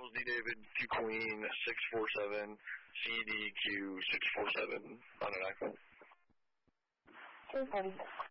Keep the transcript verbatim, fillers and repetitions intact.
D David, Q Queen, six four seven, C D Q six four seven, on an echo. Two forty.